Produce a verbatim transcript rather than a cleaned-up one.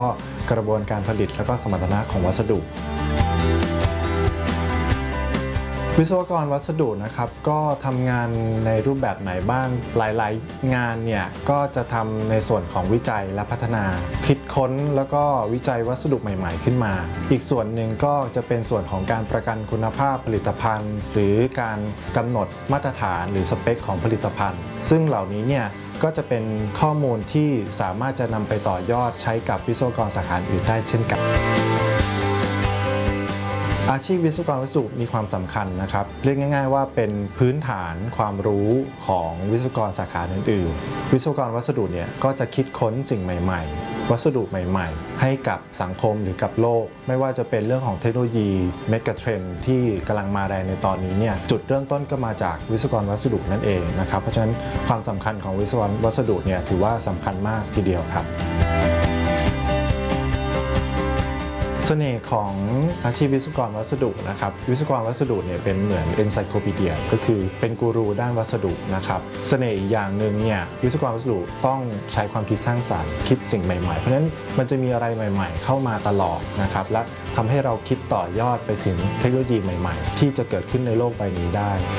ก็กระบวนการผลิตและก็สมรรถนะของวัสดุวิศวกรวัสดุนะครับก็ทำงานในรูปแบบไหนบ้างหลายๆงานเนี่ยก็จะทำในส่วนของวิจัยและพัฒนาคิดค้นแล้วก็วิจัยวัสดุใหม่ๆขึ้นมาอีกส่วนหนึ่งก็จะเป็นส่วนของการประกันคุณภาพผลิตภัณฑ์หรือการกำหนดมาตรฐานหรือสเปคของผลิตภัณฑ์ซึ่งเหล่านี้เนี่ยก็จะเป็นข้อมูลที่สามารถจะนำไปต่อยอดใช้กับวิศวกรสาขาอื่นได้เช่นกันอาชีพวิศวกรวัสดุมีความสำคัญนะครับเรียกง่ายๆว่าเป็นพื้นฐานความรู้ของวิศวกรสาขาอื่นๆวิศวกรวัสดุเนี่ยก็จะคิดค้นสิ่งใหม่ๆวัสดุใหม่ๆให้กับสังคมหรือกับโลกไม่ว่าจะเป็นเรื่องของเทคโนโลยีเมกะเทรนด์ที่กำลังมาแรงในตอนนี้เนี่ยจุดเริ่มต้นก็มาจากวิศวกรวัสดุนั่นเองนะครับเพราะฉะนั้นความสำคัญของวิศวกรวัสดุเนี่ยถือว่าสำคัญมากทีเดียวครับเสน่ห์ของอาชีพวิศวกรวัสดุนะครับวิศวกรวัสดุเนี่ยเป็นเหมือน encyclopedia ก็คือเป็นกูรูด้านวัสดุนะครับเสน่ห์อีกอย่างหนึ่งเนี่ยวิศวกรวัสดุต้องใช้ความคิดสร้างสรรค์คิดสิ่งใหม่ๆเพราะฉะนั้นมันจะมีอะไรใหม่ๆเข้ามาตลอดนะครับและทำให้เราคิดต่อยอดไปถึงเทคโนโลยีใหม่ๆที่จะเกิดขึ้นในโลกใบนี้ได้